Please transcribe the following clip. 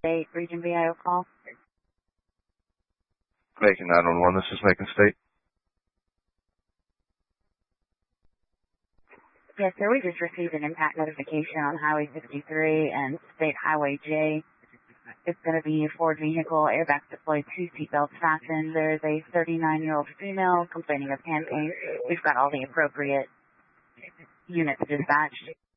State Region VIO call. Macon 911, this is Macon State. Yes, sir, we just received an impact notification on Highway 63 and State Highway J. It's going to be a Ford vehicle, airbags deployed, 2 seatbelts fastened. There's a 39-year-old female complaining of hand pain. We've got all the appropriate units dispatched.